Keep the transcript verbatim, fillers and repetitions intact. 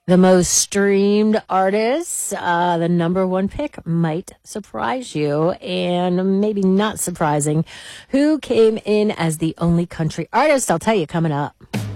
The most streamed artists, uh, the number one pick might surprise you, and maybe not surprising. Who came in as the only country artist? I'll tell you coming up.